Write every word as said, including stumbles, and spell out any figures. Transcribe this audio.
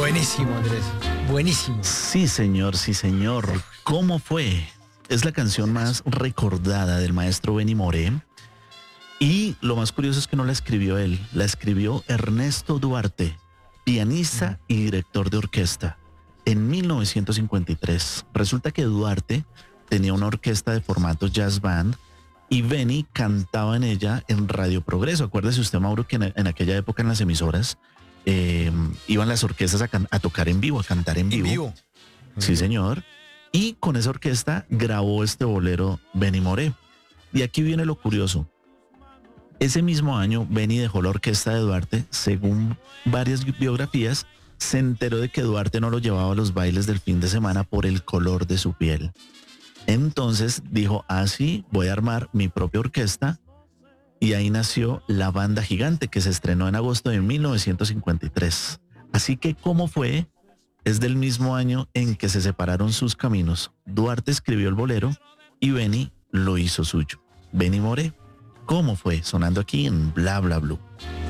Buenísimo, Andrés. Buenísimo. Sí, señor, sí, señor. ¿Cómo fue? Es la canción más recordada del maestro Benny Moré. Y lo más curioso es que no la escribió él, la escribió Ernesto Duarte, pianista y director de orquesta, en mil novecientos cincuenta y tres. Resulta que Duarte tenía una orquesta de formato jazz band y Benny cantaba en ella en Radio Progreso. Acuérdese usted, Mauro, que en, en aquella época en las emisoras eh, iban las orquestas a, can- a tocar en vivo, a cantar en vivo. En vivo. Sí, señor. Y con esa orquesta grabó este bolero Benny Moré. Y aquí viene lo curioso. Ese mismo año, Benny dejó la orquesta de Duarte. Según varias biografías, se enteró de que Duarte no lo llevaba a los bailes del fin de semana por el color de su piel. Entonces dijo, así voy a armar mi propia orquesta. Y ahí nació La Banda Gigante, que se estrenó en agosto de mil novecientos cincuenta y tres. Así que, ¿cómo fue? Es del mismo año en que se separaron sus caminos. Duarte escribió el bolero y Benny lo hizo suyo. Benny Moré. ¿Cómo fue? Sonando aquí en Bla Bla Blue.